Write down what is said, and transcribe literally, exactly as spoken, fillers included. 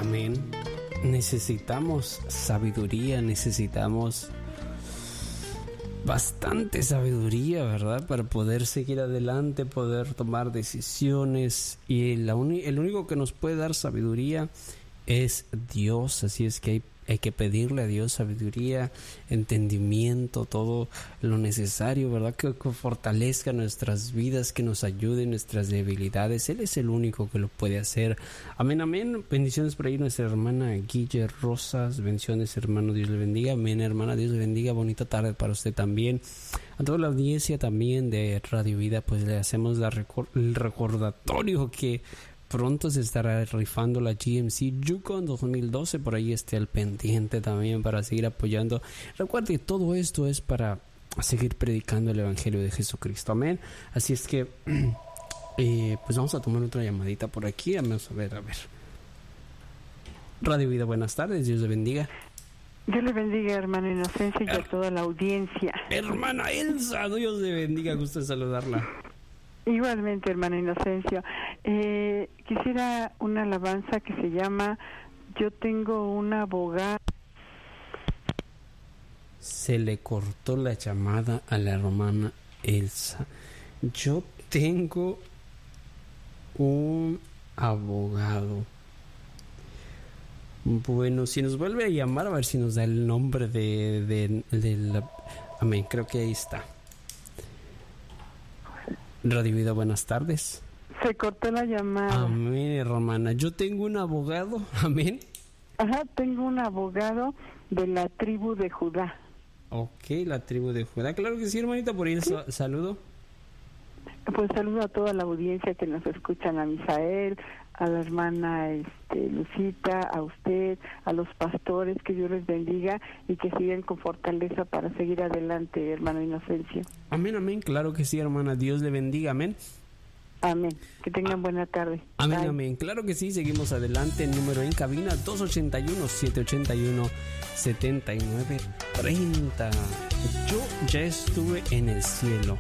Amén. Necesitamos sabiduría, necesitamos bastante sabiduría, ¿verdad? Para poder seguir adelante, poder tomar decisiones. Y la uni- el único que nos puede dar sabiduría es Dios. Así es que hay, hay que pedirle a Dios sabiduría, entendimiento, todo lo necesario, ¿verdad? Que, que fortalezca nuestras vidas, que nos ayude en nuestras debilidades. Él es el único que lo puede hacer. Amén, amén. Bendiciones por ahí nuestra hermana Guille Rosas. Bendiciones, hermano. Dios le bendiga. Amén, hermana. Dios le bendiga. Bonita tarde para usted también. A toda la audiencia también de Radio Vida, pues le hacemos la recor- el recordatorio que pronto se estará rifando la G M C Yukon dos mil doce. Por ahí esté al pendiente también para seguir apoyando. Recuerde, todo esto es para seguir predicando el Evangelio de Jesucristo. Amén. Así es que, eh, pues vamos a tomar otra llamadita por aquí. Vamos a ver, a ver. Radio Vida, buenas tardes. Dios le bendiga. Dios le bendiga, hermana Inocencia, y a toda la audiencia. Hermana Elsa, Dios le bendiga. Gusto de saludarla. Igualmente, hermana Inocencia. Eh, quisiera una alabanza que se llama Yo tengo una abogada. Se le cortó la llamada a la hermana Elsa. Yo tengo un abogado. Bueno, si nos vuelve a llamar, a ver si nos da el nombre de, de, de la... Amén, creo que ahí está. Radio Vida, buenas tardes. Se cortó la llamada. Amén, hermana. Yo tengo un abogado. Amén. Ajá, tengo un abogado de la tribu de Judá. Ok, la tribu de Judá. Claro que sí, hermanita, por ahí el ¿sí? saludo. Pues saludo a toda la audiencia que nos escuchan, a Misael, a la hermana este, Lucita, a usted, a los pastores, que Dios les bendiga y que sigan con fortaleza para seguir adelante, hermano Inocencio. Amén, amén, claro que sí, hermana, Dios le bendiga, amén. Amén, que tengan ah, buena tarde. Amén, Bye. Amén, claro que sí, seguimos adelante, el número en cabina dos ochenta y uno, siete ochenta y uno, setenta y nueve treinta. Yo ya estuve en el cielo,